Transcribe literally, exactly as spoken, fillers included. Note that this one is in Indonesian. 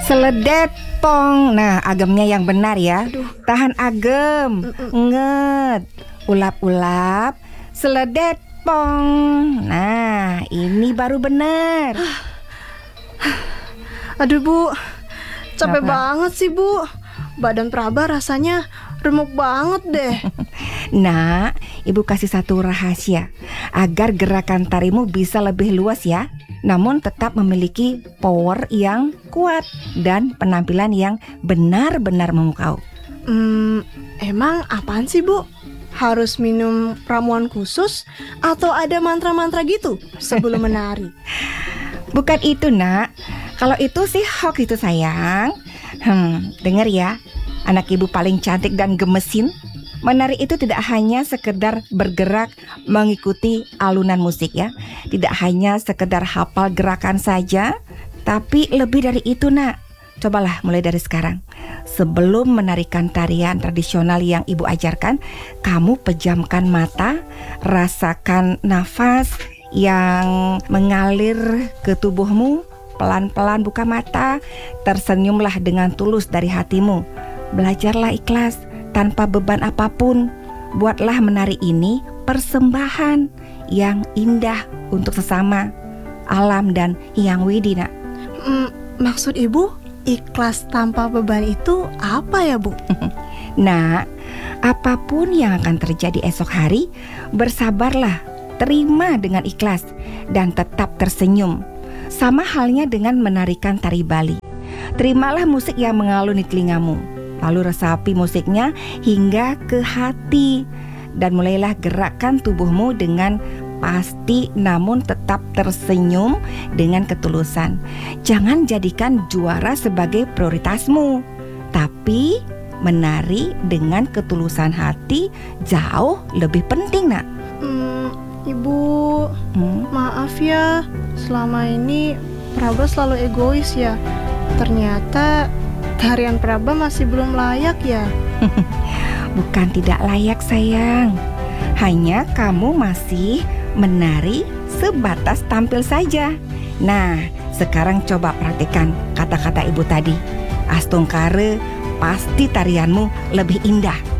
Seledet pong. Nah, agemnya yang benar ya. Aduh. Tahan agem. Nget. Ulap-ulap. Seledet pong. Nah, ini baru benar. Aduh Bu, capek Kenapa? banget sih Bu. Badan Praba rasanya remuk banget deh. Nah, Ibu kasih satu rahasia agar gerakan tarimu bisa lebih luas ya, namun tetap memiliki power yang kuat dan penampilan yang benar-benar memukau. Hmm, emang apaan sih Bu? Harus minum ramuan khusus atau ada mantra-mantra gitu sebelum menari? Bukan itu nak, kalau itu sih hoax itu sayang. Hmm, dengar ya, anak ibu paling cantik dan gemesin. Menari itu tidak hanya sekedar bergerak mengikuti alunan musik ya. Tidak hanya sekedar hafal gerakan saja, tapi lebih dari itu nak. Cobalah mulai dari sekarang. Sebelum menarikan tarian tradisional yang ibu ajarkan, kamu pejamkan mata, rasakan nafas yang mengalir ke tubuhmu. Pelan-pelan buka mata, tersenyumlah dengan tulus dari hatimu. Belajarlah ikhlas tanpa beban apapun. Buatlah menari ini persembahan yang indah untuk sesama, alam dan Hyang Widi nak. Hmm, maksud Ibu ikhlas tanpa beban itu apa ya Bu? Nah, apapun yang akan terjadi esok hari, bersabarlah, terima dengan ikhlas dan tetap tersenyum. Sama halnya dengan menarikan tari Bali. Terimalah musik yang mengalun di telingamu, lalu resapi musiknya hingga ke hati, dan mulailah gerakkan tubuhmu dengan pasti namun tetap tersenyum dengan ketulusan. Jangan jadikan juara sebagai prioritasmu, tapi menari dengan ketulusan hati jauh lebih penting nak. Hmm, Ibu, Hmm? maaf ya, selama ini Praba selalu egois ya. Ternyata tarian Praba masih belum layak ya. Bukan tidak layak sayang, hanya kamu masih menari sebatas tampil saja. Nah, sekarang coba praktikkan kata-kata ibu tadi. Astungkare, pasti tarianmu lebih indah.